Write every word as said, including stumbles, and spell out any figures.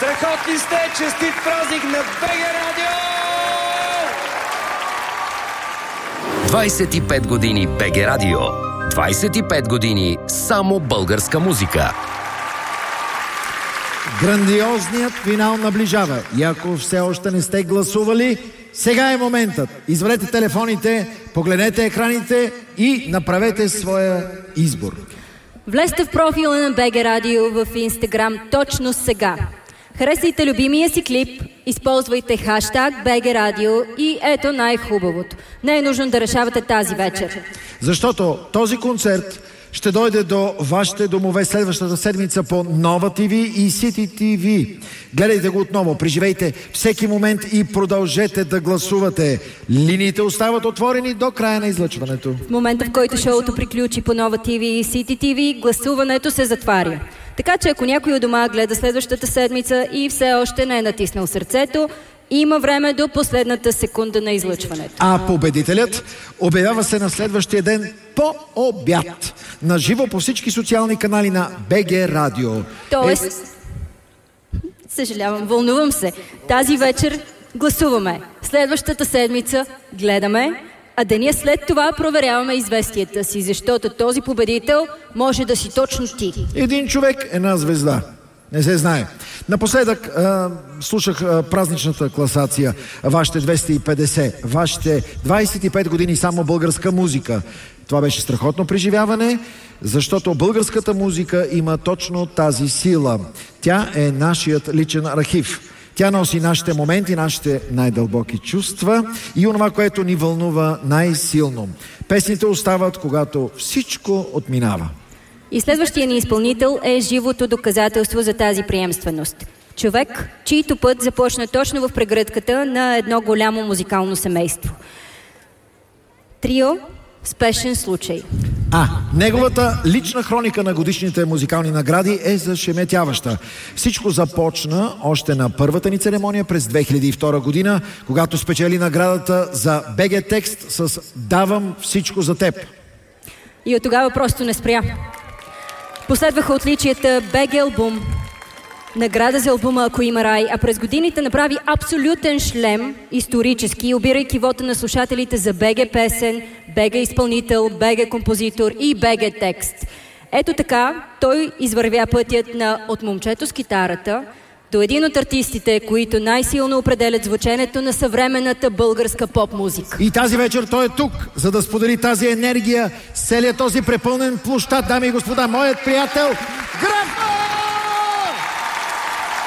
Страхотни сте! Честит празник на БГ Радио! двайсет и пет години БГ Радио. двайсет и пет години само българска музика. Грандиозният финал наближава. И ако все още не сте гласували, сега е моментът. Извадете телефоните, погледнете екраните и направете своя избор. Влезте в профила на БГ Радио в Инстаграм точно сега. Харесайте любимия си клип, използвайте хаштаг БГ Радио и ето най-хубавото. Не е нужно да решавате тази вечер. Защото този концерт ще дойде до вашите домове следващата седмица по Нова ТВ и Сити ТВ. Гледайте го отново, преживейте всеки момент и продължете да гласувате. Линиите остават отворени до края на излъчването. В момента, в който шоуто приключи по Нова ТВ и Сити ТВ, гласуването се затваря. Така че ако някой от дома гледа следващата седмица и все още не е натиснал сърцето, има време до последната секунда на излъчването. А победителят обявява се на следващия ден по обяд. На живо по всички социални канали на БГ Радио. Тоест, е... съжалявам, вълнувам се. Тази вечер гласуваме. Следващата седмица гледаме. А деня след това проверяваме известията си, защото този победител може да си точно ти. Един човек, една звезда. Не се знае. Напоследък а, слушах а, празничната класация. Вашите двеста и петдесет, вашите двайсет и пет години само българска музика. Това беше страхотно преживяване, защото българската музика има точно тази сила. Тя е нашият личен архив. Тя носи нашите моменти, нашите най-дълбоки чувства и онова, което ни вълнува най-силно. Песните остават, когато всичко отминава. И следващия ни изпълнител е живото доказателство за тази приемственост. Човек, чийто път започна точно в прегръдката на едно голямо музикално семейство. Трио "Спешен случай". А, неговата лична хроника на годишните музикални награди е зашеметяваща. Всичко започна още на първата ни церемония през две хиляди и втора година, когато спечели наградата за БГ Текст с "Давам всичко за теб". И от тогава просто не спря. Последваха отличията БГ Албум, награда за албума "Ако има рай", а през годините направи абсолютен шлем, исторически, обирайки вота на слушателите за БГ Песен, БГ Изпълнител, БГ Композитор и БГ Текст. Ето така той извървя пътят на "От момчето с китарата" до един от артистите, които най-силно определят звученето на съвременната българска поп-музика. И тази вечер той е тук, за да сподели тази енергия с целият този препълнен площад, дами и господа, моят приятел Гръб